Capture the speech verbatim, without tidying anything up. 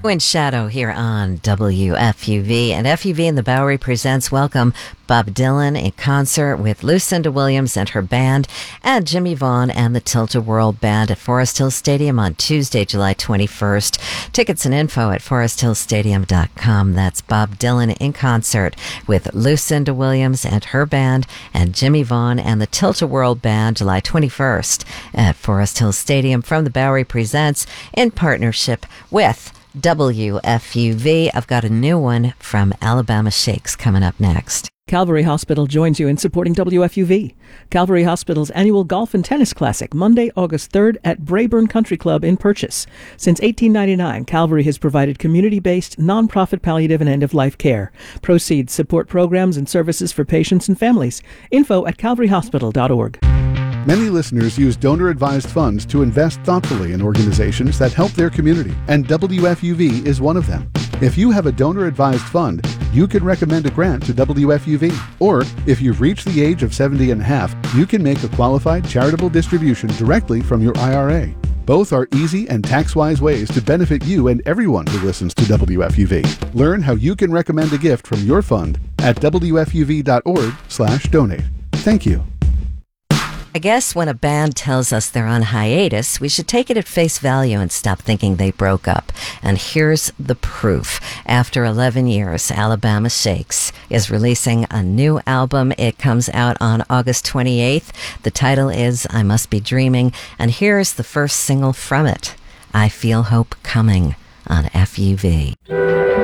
Wind Shadow here on W F U V, and F U V and the Bowery presents Welcome Bob Dylan in concert with Lucinda Williams and her band, and Jimmy Vaughn and the Tilt-A-Whirl Band at Forest Hill Stadium on Tuesday, July twenty-first. Tickets and info at forest hill stadium dot com. That's Bob Dylan in concert with Lucinda Williams and her band, and Jimmy Vaughn and the Tilt-A-Whirl Band, July twenty-first at Forest Hill Stadium. From the Bowery presents in partnership with W F U V. I've got a new one from Alabama Shakes coming up next. Calvary Hospital joins you in supporting W F U V. Calvary Hospital's annual Golf and Tennis Classic, Monday, August third at Brayburn Country Club in Purchase. Since eighteen ninety-nine, Calvary has provided community-based, nonprofit palliative and end-of-life care. Proceeds support programs and services for patients and families. Info at calvary hospital dot org. Many listeners use donor-advised funds to invest thoughtfully in organizations that help their community, and W F U V is one of them. If you have a donor-advised fund, you can recommend a grant to W F U V. Or, if you've reached the age of seventy and a half, you can make a qualified charitable distribution directly from your I R A. Both are easy and tax-wise ways to benefit you and everyone who listens to W F U V. Learn how you can recommend a gift from your fund at w f u v dot org slash donate. Thank you. I guess when a band tells us they're on hiatus, we should take it at face value and stop thinking they broke up. And here's the proof. After eleven years, Alabama Shakes is releasing a new album. It comes out on August twenty-eighth. The title is I Must Be Dreaming, and here's the first single from it, I Feel Hope Coming, on F U V.